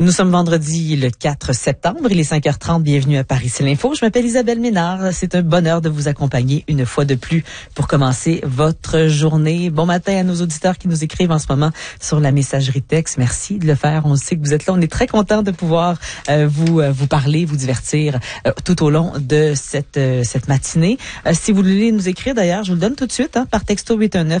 Nous sommes vendredi le 4 septembre, il est 5h30, bienvenue à Paris, c'est l'info. Je m'appelle Isabelle Ménard, c'est un bonheur de vous accompagner une fois de plus pour commencer votre journée. Bon matin à nos auditeurs qui nous écrivent en ce moment sur la messagerie texte. Merci de le faire, on sait que vous êtes là, on est très content de pouvoir vous parler, vous divertir tout au long de cette matinée. Si vous voulez nous écrire d'ailleurs, je vous le donne tout de suite par texto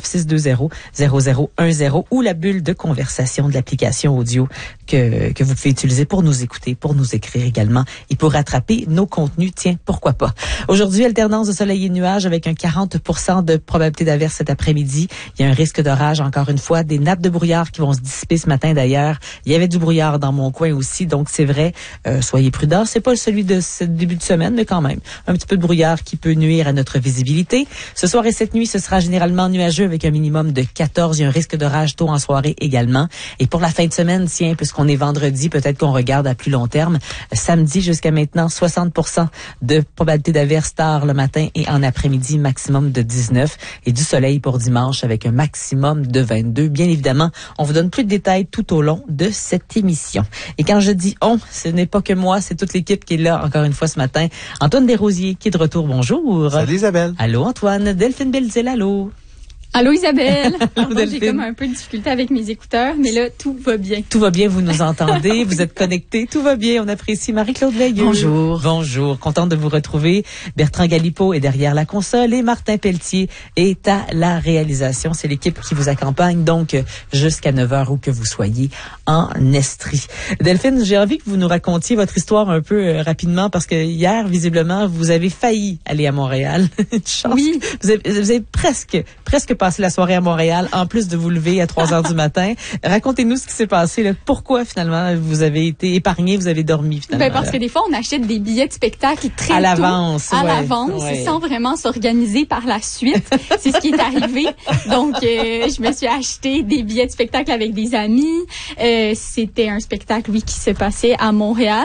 819-620-0010 ou la bulle de conversation de l'application audio que vous pouvez utiliser pour nous écouter, pour nous écrire également et pour rattraper nos contenus. Tiens, pourquoi pas. Aujourd'hui, alternance de soleil et nuages avec un 40% de probabilité d'averse cet après-midi. Il y a un risque d'orage, encore une fois, des nappes de brouillard qui vont se dissiper ce matin d'ailleurs. Il y avait du brouillard dans mon coin aussi, donc c'est vrai, soyez prudents. C'est pas celui de ce début de semaine, mais quand même, un petit peu de brouillard qui peut nuire à notre visibilité. Ce soir et cette nuit, ce sera généralement nuageux avec un minimum de 14. Il y a un risque d'orage tôt en soirée également. Et pour la fin de semaine, tiens, puisqu'on est vendredi, peut-être qu'on regarde à plus long terme. Samedi jusqu'à maintenant, 60% de probabilité d'averse tard le matin et en après-midi, maximum de 19. Et du soleil pour dimanche avec un maximum de 22. Bien évidemment, on vous donne plus de détails tout au long de cette émission. Et quand je dis on, ce n'est pas que moi, c'est toute l'équipe qui est là encore une fois ce matin. Antoine Desrosiers qui est de retour. Bonjour. Salut Isabelle. Allô Antoine. Delphine Belzil, allô. Allô Isabelle. Pardon, j'ai comme un peu de difficulté avec mes écouteurs, mais là, tout va bien. Tout va bien, vous nous entendez, vous êtes connectés, tout va bien, on apprécie. Marie-Claude Veilleux. Bonjour. Bonjour, contente de vous retrouver. Bertrand Galipeau est derrière la console et Martin Pelletier est à la réalisation. C'est l'équipe qui vous accompagne, donc jusqu'à 9h où que vous soyez en Estrie. Delphine, j'ai envie que vous nous racontiez votre histoire un peu rapidement parce que hier, visiblement, vous avez failli aller à Montréal. Une chance. Oui. Vous avez presque passer la soirée à Montréal, en plus de vous lever à 3h du matin. Racontez-nous ce qui s'est passé. Là. Pourquoi, finalement, vous avez été épargné, vous avez dormi, finalement? Ben, parce que des fois, on achète des billets de spectacle très à l'avance, à l'avance, sans vraiment s'organiser par la suite. C'est ce qui est arrivé. Donc, je me suis acheté des billets de spectacle avec des amis. C'était un spectacle, oui, qui se passait à Montréal.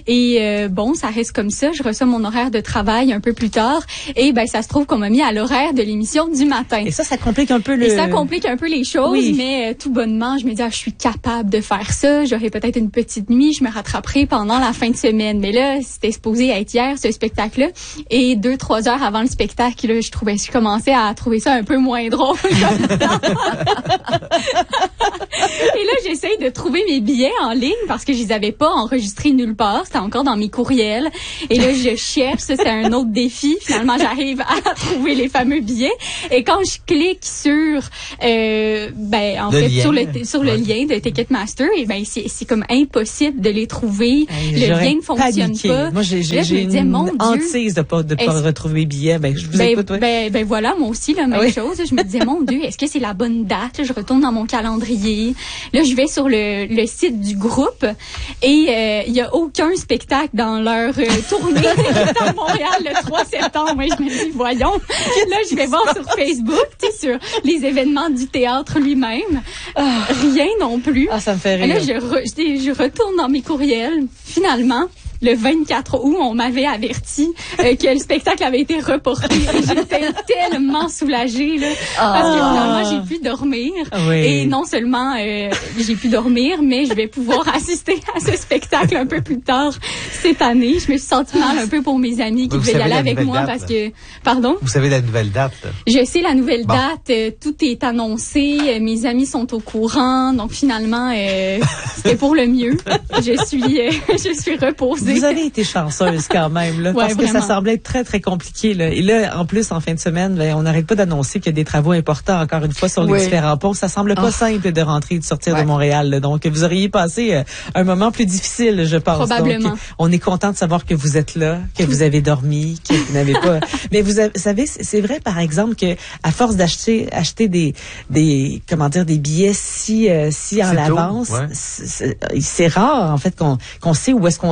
Et bon, ça reste comme ça. Je reçois mon horaire de travail un peu plus tard. Et ben, ça se trouve qu'on m'a mis à l'horaire de l'émission du matin. Et ça complique un peu ça complique un peu les choses, oui. Mais tout bonnement, je me dis, je suis capable de faire ça. J'aurai peut-être une petite nuit, je me rattraperai pendant la fin de semaine. Mais là, c'était supposé être hier, ce spectacle-là. Et 2-3 heures avant le spectacle, là, je commençais à trouver ça un peu moins drôle. Et là, j'essaye de trouver mes billets en ligne parce que je les avais pas enregistrés nulle part. C'était encore dans mes courriels. Et là, je cherche. Ça, c'est un autre défi. Finalement, j'arrive à trouver les fameux billets. Et quand je clique sur sur le lien de Ticketmaster, et ben c'est comme impossible de les trouver. Le lien ne fonctionne pas. Moi j'ai une hantise de pas retrouver mes billets. Je vous écoute. Ben voilà, moi aussi la même chose. Je me disais mon Dieu, est-ce que c'est la bonne date? Là, je retourne dans mon calendrier. Là, je vais sur le site du groupe et il y a aucun spectacle dans leur tournée à Montréal le 3 septembre. Et je me dis voyons. Là, je vais voir sur Facebook, sur les événements du théâtre lui-même. Rien non plus. Ça me fait rire. Et là, je retourne dans mes courriels. Finalement, le 24 août, on m'avait averti que le spectacle avait été reporté. Et j'étais tellement soulagée, là, parce que finalement, j'ai pu dormir. Oui. Et non seulement j'ai pu dormir, mais je vais pouvoir assister à ce spectacle un peu plus tard cette année. Je me suis sentie mal un peu pour mes amis qui devaient y aller avec moi parce que... Pardon? Vous savez la nouvelle date? Je sais la nouvelle date. Tout est annoncé. Mes amis sont au courant. Donc finalement, c'était pour le mieux. Je suis reposée. Vous avez été chanceuse quand même, là, parce que ça semblait être très, très compliqué. Là. Et là, en plus, en fin de semaine, on n'arrête pas d'annoncer qu'il y a des travaux importants, encore une fois, sur les différents ponts. Ça semble pas simple de rentrer et de sortir de Montréal. Là. Donc, vous auriez passé un moment plus difficile, je pense. Probablement. Donc, on est content de savoir que vous êtes là, que vous avez dormi, que vous n'avez pas... Mais vous savez, c'est vrai, par exemple, que à force d'acheter des billets si en l'avance, c'est rare, en fait, qu'on sait où est-ce qu'on sera dans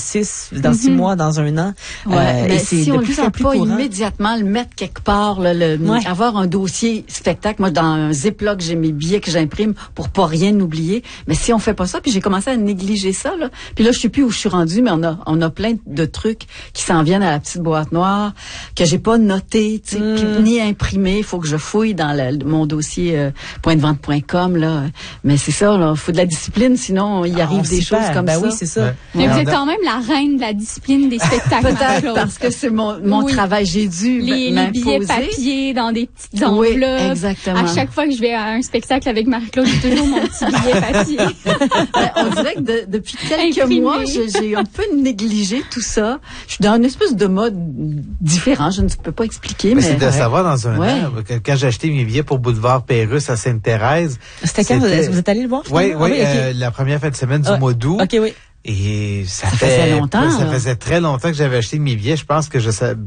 6, dans 6 mois, dans 1 an. Mais et c'est si de on le plus fait en plus pas courant. immédiatement, le mettre quelque part, là, avoir un dossier spectacle. Moi, dans un Ziploc, j'ai mes billets que j'imprime pour pas rien oublier. Mais si on fait pas ça, puis j'ai commencé à négliger ça, là. Puis là, je sais plus où je suis rendue, mais on a plein de trucs qui s'en viennent à la petite boîte noire que j'ai pas noté, tu sais, ni imprimé. Il faut que je fouille dans mon dossier pointdevente.com, là. Mais c'est ça, là. Faut de la discipline, sinon il arrive des choses comme ça. Oui, c'est ça. Ouais. Mais vous êtes quand même la reine de la discipline des spectacles. Peut-être parce que c'est mon travail. J'ai dû les billets papier dans des petites enveloppes. Oui, exactement. À chaque fois que je vais à un spectacle avec Marie-Claude, j'ai toujours mon petit billet papier. On dirait que depuis quelques Imprimé. mois, j'ai un peu négligé tout ça. Je suis dans une espèce de mode différent. Je ne peux pas expliquer, mais c'est de savoir dans un Ouais. an. Quand j'ai acheté mes billets pour Boulevard Pérusse à Sainte-Thérèse. C'était quand? Vous êtes allé le voir? Oui, finalement? Ok. la première fin de semaine du mois d'août. OK, oui. Et Ça faisait longtemps. Ça faisait très longtemps que j'avais acheté mes billets. Je pense que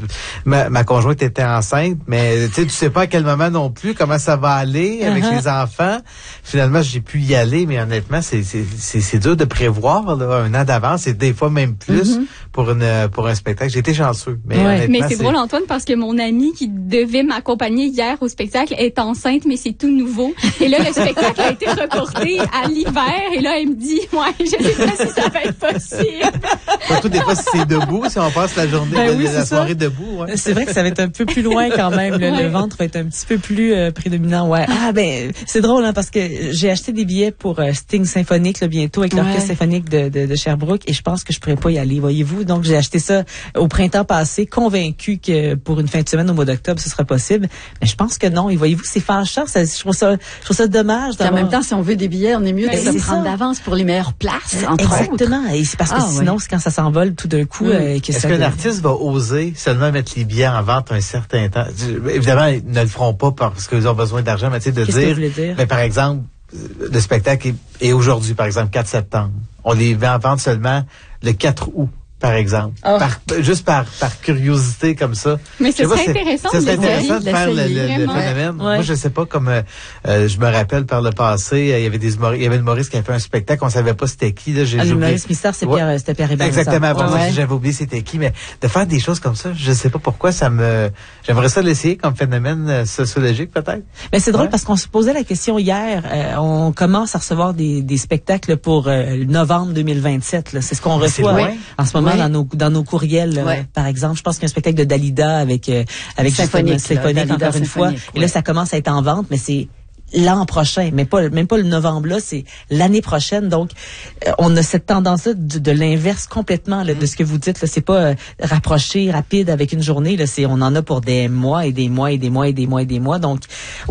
ma conjointe était enceinte, mais tu sais pas à quel moment non plus comment ça va aller avec les enfants. Finalement, j'ai pu y aller, mais honnêtement, c'est dur de prévoir là, 1 an d'avance et des fois même plus pour un spectacle. J'ai été chanceux, mais honnêtement, Mais c'est drôle, Antoine, parce que mon amie qui devait m'accompagner hier au spectacle est enceinte, mais c'est tout nouveau. Et là, le spectacle a été reporté à l'hiver. Et là, elle me dit, je sais pas si ça va être possible. Surtout des fois si c'est debout, si on passe la journée, la soirée debout. Ouais. C'est vrai que ça va être un peu plus loin quand même. Le ventre va être un petit peu plus prédominant. Ouais. Ah ben c'est drôle parce que j'ai acheté des billets pour Sting Symphonique là, bientôt avec l'Orchestre Symphonique de Sherbrooke et je pense que je pourrais pas y aller, voyez-vous. Donc j'ai acheté ça au printemps passé, convaincu que pour une fin de semaine au mois d'octobre ce sera possible. Mais je pense que non. Et voyez-vous, c'est fâchant. Je trouve ça dommage. En même temps, si on veut des billets, on est mieux de se prendre d'avance pour les meilleures places. Exactement. Et c'est parce que sinon, c'est quand ça s'envole tout d'un coup. Est-ce qu'un artiste va oser seulement mettre les billets en vente un certain temps? Évidemment, ils ne le feront pas parce qu'ils ont besoin d'argent, mais tu sais, de dire. Mais par exemple, le spectacle est aujourd'hui, par exemple, 4 septembre. On les met en vente seulement le 4 août. Par exemple. Juste par curiosité comme ça. Mais ce serait intéressant de faire le phénomène. Ouais. Moi, je sais pas, comme je me rappelle par le passé, il y avait une humoriste qui a fait un spectacle, on savait pas c'était qui. L'humoriste mystère, c'était Pierre Hébert. Exactement, j'avais oublié c'était qui, mais de faire des choses comme ça, je sais pas pourquoi j'aimerais ça l'essayer comme phénomène sociologique peut-être. Mais c'est drôle parce qu'on se posait la question hier, on commence à recevoir des spectacles pour novembre 2027, là. C'est ce qu'on reçoit en ce moment. Dans nos courriels, par exemple. Je pense qu'il y a un spectacle de Dalida avec Symphonique encore une fois. Et là, ça commence à être en vente, mais c'est l'an prochain, même pas le novembre là, c'est l'année prochaine. Donc, on a cette tendance-là de l'inverse complètement là, de ce que vous dites. Là, c'est pas rapproché, rapide avec une journée. Là, on en a pour des mois et des mois et des mois et des mois et des mois. Donc,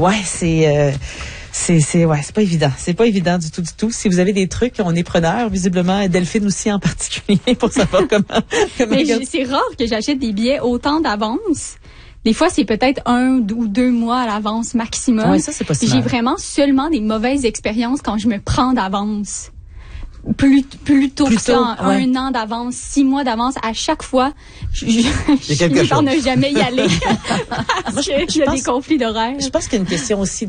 c'est pas évident. C'est pas évident du tout. Si vous avez des trucs, on est preneurs, visiblement, Delphine aussi en particulier, pour savoir comment Mais c'est rare que j'achète des billets autant d'avance. Des fois, c'est peut-être 1 ou 2 mois à l'avance maximum. Oui, ça, c'est possible. J'ai vraiment seulement des mauvaises expériences quand je me prends d'avance. Plutôt que ça, 1 an d'avance, 6 mois d'avance, à chaque fois, je ne jamais y aller. Parce qu'il y a des conflits d'horaires. Je pense qu'il y a une question aussi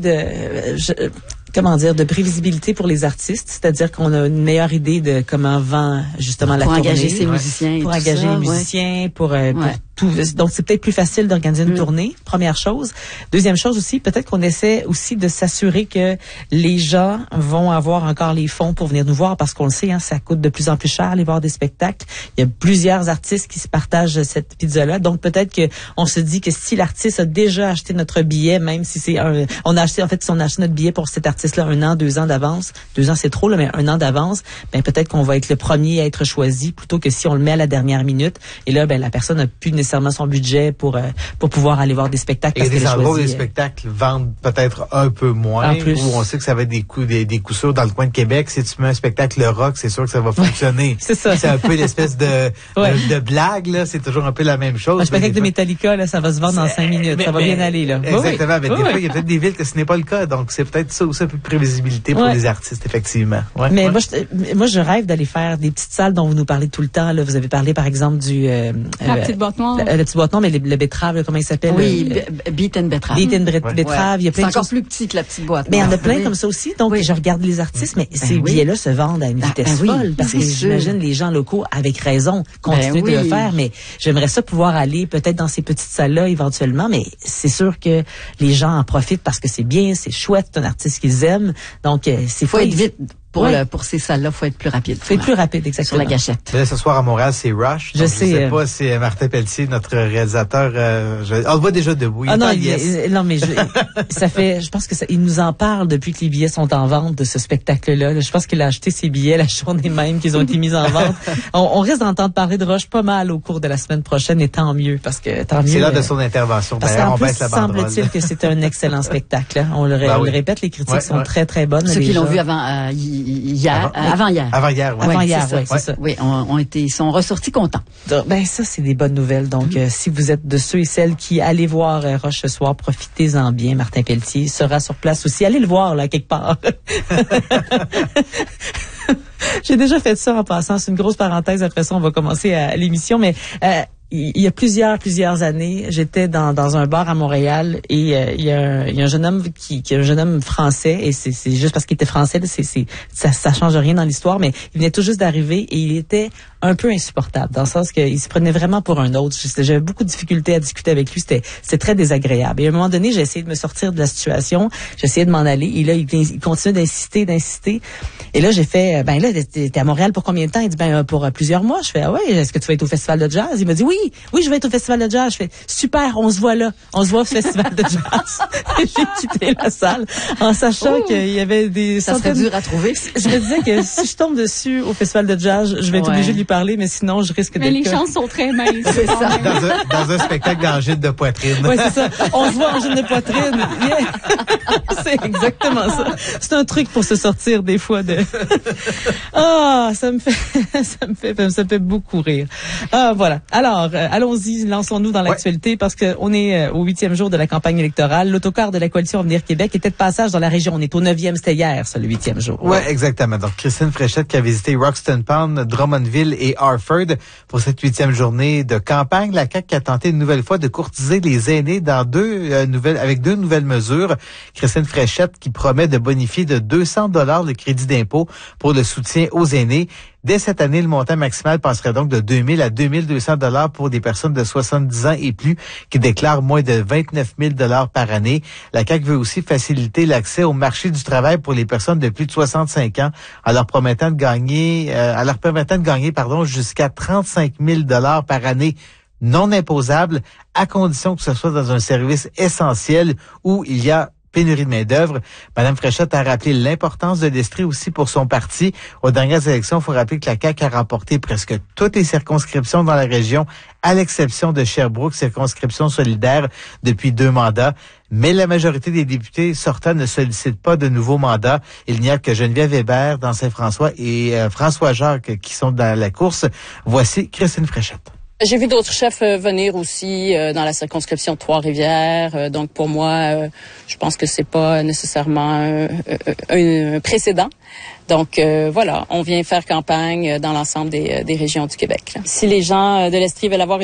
de prévisibilité pour les artistes, c'est-à-dire qu'on a une meilleure idée de comment vend justement la tournée. Pour engager ses musiciens. Pour engager les musiciens, pour tout. Donc, c'est peut-être plus facile d'organiser une tournée, première chose. Deuxième chose aussi, peut-être qu'on essaie aussi de s'assurer que les gens vont avoir encore les fonds pour venir nous voir parce qu'on le sait, ça coûte de plus en plus cher aller voir des spectacles. Il y a plusieurs artistes qui se partagent cette pizza-là. Donc, peut-être que on se dit que si l'artiste a déjà acheté notre billet, même si si on a acheté notre billet pour cet artiste-là 1 an, 2 ans d'avance, 2 ans c'est trop, là, mais 1 an d'avance, ben peut-être qu'on va être le premier à être choisi plutôt que si on le met à la dernière minute. Et là, ben la personne n'a plus nécessairement son budget pour pouvoir aller voir des spectacles. Et des endroits où les spectacles vendent peut-être un peu moins, où on sait que ça va être des coups sûrs dans le coin de Québec. Si tu mets un spectacle rock, c'est sûr que ça va fonctionner. C'est ça. C'est un peu l'espèce de blague, là. C'est toujours un peu la même chose. Un spectacle de Metallica, là, ça va se vendre dans 5 minutes. Ça va bien aller, là. Exactement. Mais des fois, il y a peut-être des villes que ce n'est pas le cas. Donc, c'est peut-être ça aussi un peu de prévisibilité pour les artistes, effectivement. Mais moi, je rêve d'aller faire des petites salles dont vous nous parlez tout le temps, là. Vous avez parlé, par exemple, la petite boîte noire. Le petit boîte noir, mais le betterave, comment il s'appelle? Oui, beaten betterave. Beaten betterave. Il y a plein de c'est encore choses. plus petit que la petite boîte. Mais il y en a plein comme ça aussi. Donc, je regarde les artistes, mais ces billets-là se vendent à une vitesse folle. Parce que j'imagine les gens locaux, avec raison, continuent de le faire. Mais j'aimerais ça pouvoir aller peut-être dans ces petites salles-là éventuellement. Mais c'est sûr que les gens en profitent parce que c'est bien, c'est chouette, c'est un artiste qu'ils aiment. Donc, faut être vite. Pour ces salles-là, faut être plus rapide. Faut être plus rapide, exactement. Sur la gâchette. Mais là, ce soir à Montréal, c'est Rush. Je sais pas si Martin Pelletier, notre réalisateur, on le voit déjà debout. Non, mais je pense que il nous en parle depuis que les billets sont en vente de ce spectacle-là. Je pense qu'il a acheté ses billets la journée même qu'ils ont été mis en vente. On risque d'entendre parler de Rush pas mal au cours de la semaine prochaine, et tant mieux, parce que tant mieux. C'est l'heure de son intervention. D'ailleurs, on baisse la banderole. Semble-t-il que c'est un excellent spectacle. On le répète, les critiques sont très, très bonnes. Ceux qui l'ont vu avant hier. C'est ça. Oui, ils sont ressortis contents. Ben ça, c'est des bonnes nouvelles. Donc, si vous êtes de ceux et celles qui allez voir Rush ce soir, profitez-en bien. Martin Pelletier sera sur place aussi. Allez le voir là quelque part. J'ai déjà fait ça en passant. C'est une grosse parenthèse. Après ça, on va commencer à l'émission, mais il y a plusieurs années, j'étais dans un bar à Montréal et il y a un jeune homme qui est un jeune homme français, et c'est juste parce qu'il était français, ça change rien dans l'histoire, mais il venait tout juste d'arriver et il était un peu insupportable dans le sens qu'il se prenait vraiment pour un autre. J'avais beaucoup de difficultés à discuter avec lui, c'était très désagréable. Et à un moment donné, j'ai essayé de me sortir de la situation, j'ai essayé de m'en aller, et là il continuait d'insister. Et là j'ai fait t'es à Montréal pour combien de temps? Il dit pour plusieurs mois. Je fais est-ce que tu vas être au festival de jazz? Il m'a dit oui, je vais être au festival de jazz. Je fais super, on se voit là. On se voit au festival de jazz. J'ai quitté la salle en sachant qu'il y avait des centaines. Ça serait dur à trouver. Je me disais que si je tombe dessus au festival de jazz, je vais être obligée de lui parler, mais sinon je risque d'être... Mais les chances sont très minces. C'est ça. Dans un spectacle d'angine de poitrine. Oui, c'est ça. On se voit en angine de poitrine. C'est exactement ça. C'est un truc pour se sortir des fois de... ça me fait beaucoup rire. Voilà. Alors, allons-y, lançons-nous dans l'actualité parce que on est au 8e jour de la campagne électorale. L'autocar de la coalition Avenir Québec était de passage dans la région. On est au 9e, c'était hier, ça, le 8e jour. Ouais, exactement. Donc, Christine Fréchette qui a visité Roxton Pound, Drummondville et Harford pour cette 8e journée de campagne. La CAQ a tenté une nouvelle fois de courtiser les aînés dans avec deux nouvelles mesures. Christine Fréchette qui promet de bonifier de 200 $ le crédit d'impôt pour le soutien aux aînés. Dès cette année, le montant maximal passerait donc de 2 000 à 2 200 $ pour des personnes de 70 ans et plus qui déclarent moins de 29 000 $ par année. La CAQ veut aussi faciliter l'accès au marché du travail pour les personnes de plus de 65 ans en leur permettant de gagner, jusqu'à 35 000 $ par année non imposables, à condition que ce soit dans un service essentiel où il y a pénurie de main-d'œuvre. Madame Fréchette a rappelé l'importance de l'Estrie aussi pour son parti. Aux dernières élections, il faut rappeler que la CAQ a remporté presque toutes les circonscriptions dans la région, à l'exception de Sherbrooke, circonscription solidaire depuis 2 mandats. Mais la majorité des députés sortants ne sollicitent pas de nouveaux mandats. Il n'y a que Geneviève Hébert dans Saint-François et François Jacques qui sont dans la course. Voici Christine Fréchette. J'ai vu d'autres chefs venir aussi dans la circonscription de Trois-Rivières. Donc pour moi, je pense que c'est pas nécessairement un précédent. Donc voilà, on vient faire campagne dans l'ensemble des régions du Québec. Si les gens de l'Estrie veulent avoir